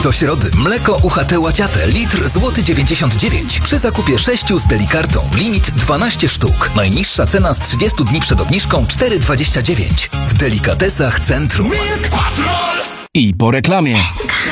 Do środy mleko UHT Łaciate litr złoty 99. Przy zakupie 6 z delikartą. Limit 12 sztuk. Najniższa cena z 30 dni przed obniżką 4,29. W delikatesach Centrum. I po reklamie.